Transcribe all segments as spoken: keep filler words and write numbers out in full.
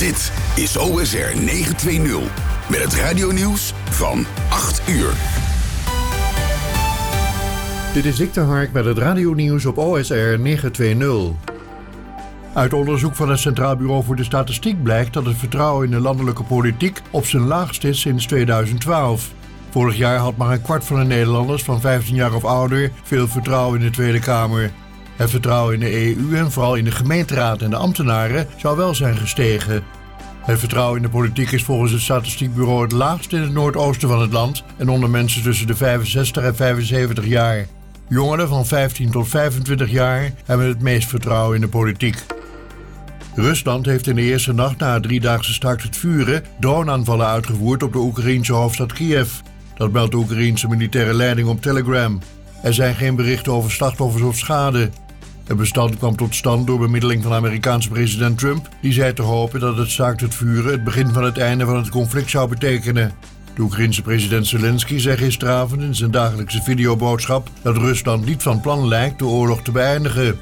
Dit is O S R negenhonderdtwintig met het radionieuws van acht uur. Dit is Dick de Hark met het radionieuws op O S R negenhonderdtwintig. Uit onderzoek van het Centraal Bureau voor de Statistiek blijkt dat het vertrouwen in de landelijke politiek op zijn laagst is sinds tweeduizend twaalf. Vorig jaar had maar een kwart van de Nederlanders van vijftien jaar of ouder veel vertrouwen in de Tweede Kamer. Het vertrouwen in de E U en vooral in de gemeenteraad en de ambtenaren zou wel zijn gestegen. Het vertrouwen in de politiek is volgens het Statistiekbureau het laagst in het noordoosten van het land en onder mensen tussen de vijfenzestig en vijfenzeventig jaar. Jongeren van vijftien tot vijfentwintig jaar hebben het meest vertrouwen in de politiek. Rusland heeft in de eerste nacht na het driedaagse staakt het vuren droneaanvallen uitgevoerd op de Oekraïense hoofdstad Kiev. Dat meldt de Oekraïense militaire leiding op Telegram. Er zijn geen berichten over slachtoffers of schade. Het bestand kwam tot stand door bemiddeling van Amerikaanse president Trump, die zei te hopen dat het staakt het vuren het begin van het einde van het conflict zou betekenen. De Oekraïense president Zelensky zei gisteravond in zijn dagelijkse videoboodschap dat Rusland niet van plan lijkt de oorlog te beëindigen.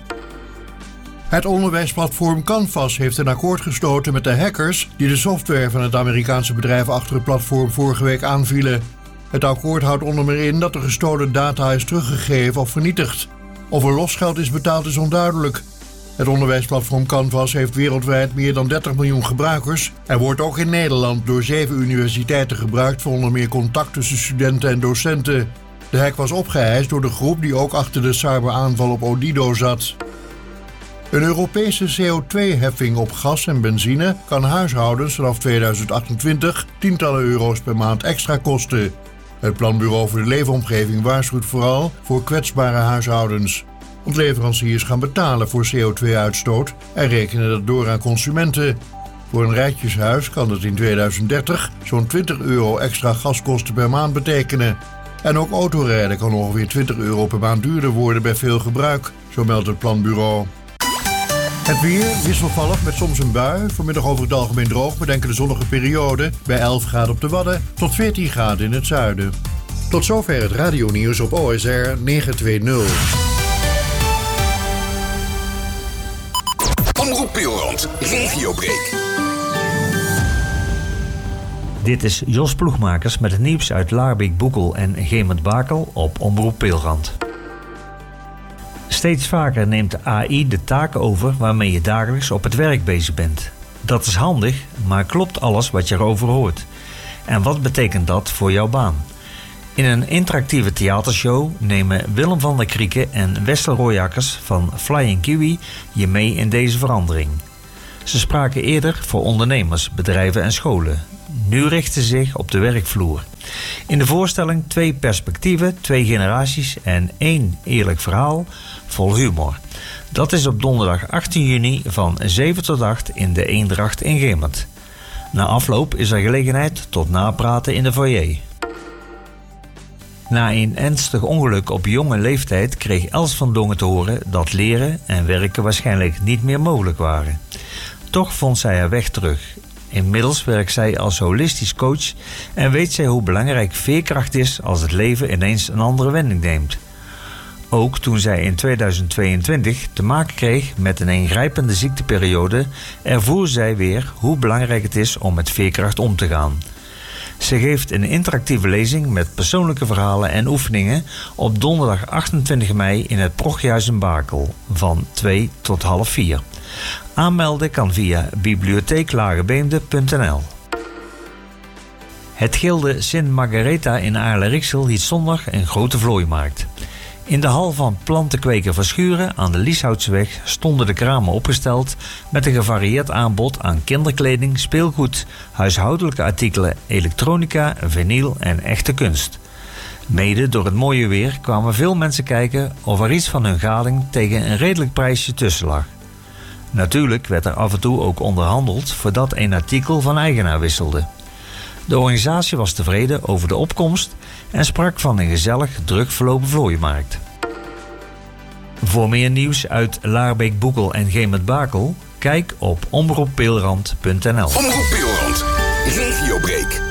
Het onderwijsplatform Canvas heeft een akkoord gesloten met de hackers die de software van het Amerikaanse bedrijf achter het platform vorige week aanvielen. Het akkoord houdt onder meer in dat de gestolen data is teruggegeven of vernietigd. Of er losgeld is betaald is onduidelijk. Het onderwijsplatform Canvas heeft wereldwijd meer dan dertig miljoen gebruikers en wordt ook in Nederland door zeven universiteiten gebruikt voor onder meer contact tussen studenten en docenten. De hack was opgeëist door de groep die ook achter de cyberaanval op Odido zat. Een Europese C O twee heffing op gas en benzine kan huishoudens vanaf tweeduizend achtentwintig tientallen euro's per maand extra kosten. Het Planbureau voor de Leefomgeving waarschuwt vooral voor kwetsbare huishoudens. Want leveranciers gaan betalen voor C O twee uitstoot en rekenen dat door aan consumenten. Voor een rijtjeshuis kan dat in tweeduizend dertig zo'n twintig euro extra gaskosten per maand betekenen. En ook autorijden kan ongeveer twintig euro per maand duurder worden bij veel gebruik, zo meldt het Planbureau. Het weer wisselvallig met soms een bui. Vanmiddag over het algemeen droog met enkele zonnige perioden. Bij elf graden op de Wadden tot veertien graden in het zuiden. Tot zover het radionieuws op O S R negenhonderdtwintig. Omroep Pilrand, Regiobreak. Dit is Jos Ploegmakers met het nieuws uit Laarbeek, Boekel en Geemert-Bakel op Omroep Pilrand. Steeds vaker neemt de A I de taken over waarmee je dagelijks op het werk bezig bent. Dat is handig, maar klopt alles wat je erover hoort? En wat betekent dat voor jouw baan? In een interactieve theatershow nemen Willem van der Krieken en Wessel Royakkers van Flying Kiwi je mee in deze verandering. Ze spraken eerder voor ondernemers, bedrijven en scholen. Nu richten ze zich op de werkvloer. In de voorstelling twee perspectieven, twee generaties en één eerlijk verhaal vol humor. Dat is op donderdag achttien juni van zeven tot acht in de Eendracht in Gemert. Na afloop is er gelegenheid tot napraten in de foyer. Na een ernstig ongeluk op jonge leeftijd kreeg Els van Dongen te horen dat leren en werken waarschijnlijk niet meer mogelijk waren. Toch vond zij haar weg terug. Inmiddels werkt zij als holistisch coach en weet zij hoe belangrijk veerkracht is als het leven ineens een andere wending neemt. Ook toen zij in tweeduizend tweeëntwintig te maken kreeg met een ingrijpende ziekteperiode, ervoer zij weer hoe belangrijk het is om met veerkracht om te gaan. Ze geeft een interactieve lezing met persoonlijke verhalen en oefeningen op donderdag achtentwintig mei in het Prochthuis in Bakel van twee tot half vier. Aanmelden kan via bibliotheek lagebeemde punt n l. Het gilde Sint Margaretha in Aarle-Riksel hield zondag een grote vlooimarkt. In de hal van Plantenkweker Verschuren aan de Lieshoutseweg stonden de kramen opgesteld met een gevarieerd aanbod aan kinderkleding, speelgoed, huishoudelijke artikelen, elektronica, vinyl en echte kunst. Mede door het mooie weer kwamen veel mensen kijken of er iets van hun gading tegen een redelijk prijsje tussen lag. Natuurlijk werd er af en toe ook onderhandeld voordat een artikel van eigenaar wisselde. De organisatie was tevreden over de opkomst en sprak van een gezellig, druk verlopen vlooienmarkt. Voor meer nieuws uit Laarbeek, Boekel en Geemert-Bakel, kijk op omroep pilrand punt n l. Omroep Pilrand, Regiobreak.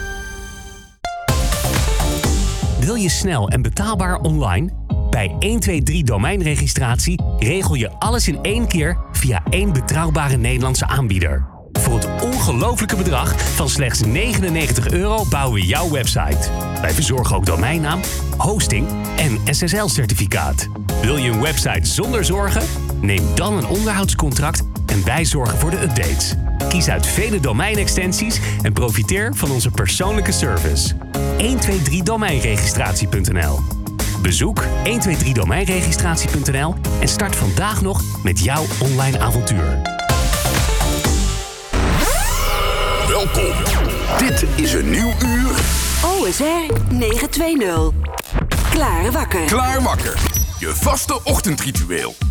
Wil je snel en betaalbaar online? Bij honderdtwintig domeinregistratie regel je alles in één keer via één betrouwbare Nederlandse aanbieder. Voor het ongelofelijke bedrag van slechts negenennegentig euro bouwen we jouw website. Wij verzorgen ook domeinnaam, hosting en S S L-certificaat. Wil je een website zonder zorgen? Neem dan een onderhoudscontract en wij zorgen voor de updates. Kies uit vele domeinextensies en profiteer van onze persoonlijke service. honderdtweeëntwintig domeinregistratie punt n l. Bezoek honderdtweeëntwintig domeinregistratie punt n l en start vandaag nog met jouw online avontuur. Welkom. Dit is een nieuw uur. O S R negen twee nul. Klaar wakker. Klaar wakker. Je vaste ochtendritueel.